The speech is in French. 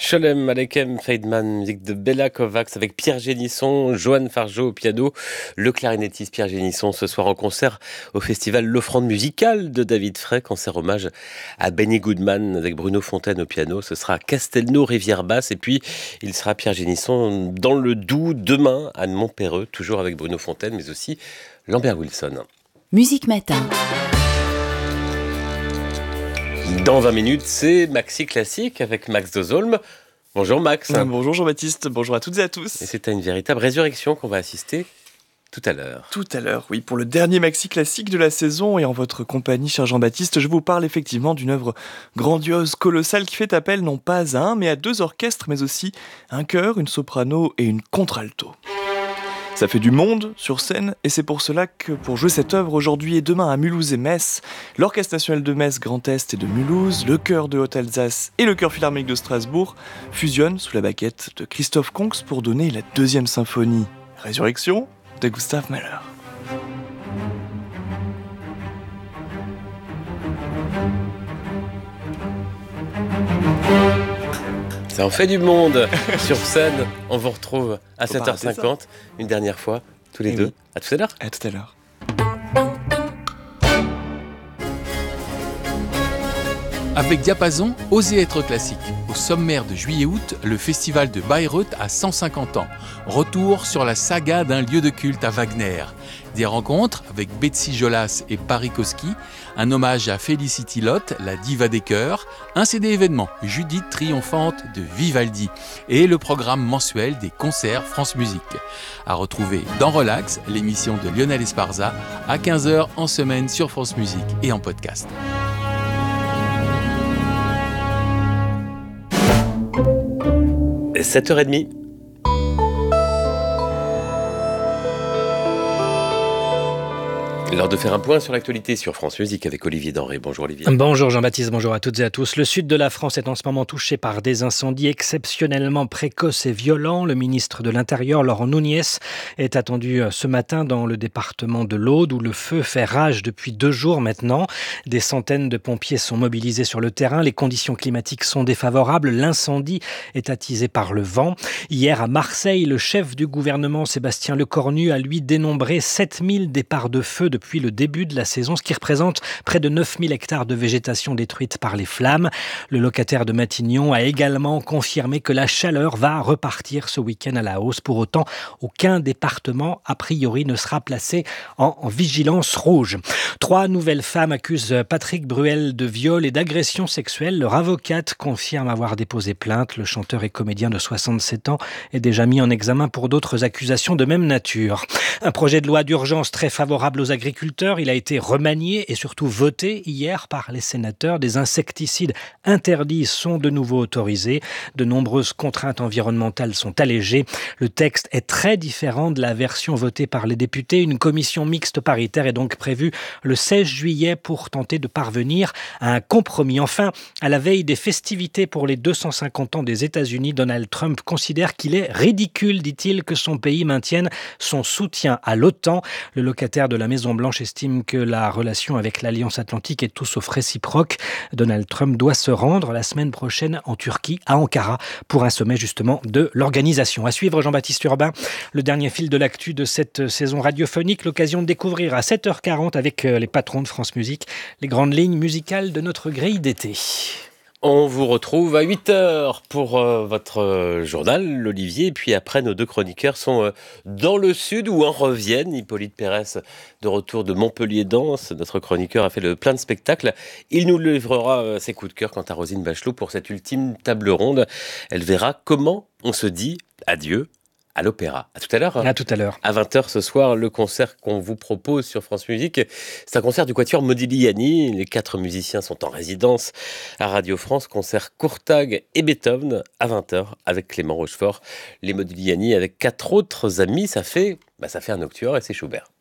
Sholem Aleichem Feidman, musique de Bella Kovacs avec Pierre Génisson, Joanne Fargeau au piano, le clarinettiste Pierre Génisson ce soir en concert au festival L'Offrande musicale de David Frey, concert hommage à Benny Goodman avec Bruno Fontaine au piano. Ce sera à Castelnau-Rivière-Basse et puis il sera Pierre Génisson dans le Doubs demain à Montperreux, toujours avec Bruno Fontaine mais aussi Lambert Wilson. Musique Matin. Dans 20 minutes, c'est Maxi Classique avec Max Dozolm. Bonjour Max. Bonjour Jean-Baptiste, bonjour à toutes et à tous. Et c'est à une véritable résurrection qu'on va assister tout à l'heure. Tout à l'heure, oui, pour le dernier Maxi Classique de la saison et en votre compagnie, cher Jean-Baptiste, je vous parle effectivement d'une œuvre grandiose, colossale, qui fait appel non pas à un, mais à deux orchestres, mais aussi un chœur, une soprano et une contralto. Ça fait du monde sur scène et c'est pour cela que pour jouer cette œuvre aujourd'hui et demain à Mulhouse et Metz, l'Orchestre National de Metz, Grand Est et de Mulhouse, le chœur de Haute-Alsace et le chœur philharmonique de Strasbourg fusionnent sous la baguette de Christophe Konks pour donner la deuxième symphonie, Résurrection, de Gustav Mahler. Ça en fait du monde sur scène. On vous retrouve à 7h50 une dernière fois, tous les deux. Oui. À tout à l'heure. À tout à l'heure. Avec Diapason, osez être classique. Au sommaire de juillet-août, le festival de Bayreuth a 150 ans. Retour sur la saga d'un lieu de culte à Wagner. Des rencontres avec Betsy Jolas et Barry Kosky, un hommage à Felicity Lott, la diva des chœurs, un CD événement, Judith triomphante de Vivaldi, et le programme mensuel des concerts France Musique. À retrouver dans Relax, l'émission de Lionel Esparza, à 15h en semaine sur France Musique et en podcast. Et 7h30. L'heure de faire un point sur l'actualité sur France Musique avec Olivier Denré. Bonjour Olivier. Bonjour Jean-Baptiste, bonjour à toutes et à tous. Le sud de la France est en ce moment touché par des incendies exceptionnellement précoces et violents. Le ministre de l'Intérieur, Laurent Nunez, est attendu ce matin dans le département de l'Aude où le feu fait rage depuis 2 jours maintenant. Des centaines de pompiers sont mobilisés sur le terrain. Les conditions climatiques sont défavorables. L'incendie est attisé par le vent. Hier à Marseille, le chef du gouvernement, Sébastien Lecornu, a lui dénombré 7000 départs de feu depuis le début de la saison, ce qui représente près de 9000 hectares de végétation détruite par les flammes. Le locataire de Matignon a également confirmé que la chaleur va repartir ce week-end à la hausse. Pour autant, aucun département, a priori, ne sera placé en vigilance rouge. 3 nouvelles femmes accusent Patrick Bruel de viol et d'agression sexuelle. Leur avocate confirme avoir déposé plainte. Le chanteur et comédien de 67 ans est déjà mis en examen pour d'autres accusations de même nature. Un projet de loi d'urgence très favorable aux agriculteurs. Il a été remanié et surtout voté hier par les sénateurs. Des insecticides interdits sont de nouveau autorisés. De nombreuses contraintes environnementales sont allégées. Le texte est très différent de la version votée par les députés. Une commission mixte paritaire est donc prévue le 16 juillet pour tenter de parvenir à un compromis. Enfin, à la veille des festivités pour les 250 ans des États-Unis, Donald Trump considère qu'il est ridicule, dit-il, que son pays maintienne son soutien à l'OTAN. Le locataire de la Maison-Blanche estime que la relation avec l'Alliance Atlantique est tout sauf réciproque. Donald Trump doit se rendre la semaine prochaine en Turquie, à Ankara, pour un sommet justement de l'organisation. À suivre, Jean-Baptiste Urbain, le dernier fil de l'actu de cette saison radiophonique, l'occasion de découvrir à 7h40 avec les patrons de France Musique les grandes lignes musicales de notre grille d'été. On vous retrouve à 8h pour votre journal, l'Olivier. Et puis après, nos 2 chroniqueurs sont dans le sud où en reviennent. Hippolyte Pérès, de retour de Montpellier-Danse. Notre chroniqueur a fait le plein de spectacles. Il nous livrera ses coups de cœur quant à Roselyne Bachelot pour cette ultime table ronde. Elle verra comment on se dit adieu à l'opéra. À tout à l'heure. À tout à l'heure. À 20h ce soir, le concert qu'on vous propose sur France Musique, c'est un concert du Quatuor Modigliani. Les 4 musiciens sont en résidence à Radio France. Concert Courtag et Beethoven à 20h avec Clément Rochefort. Les Modigliani avec 4 autres amis, ça fait un octuor et c'est Schubert.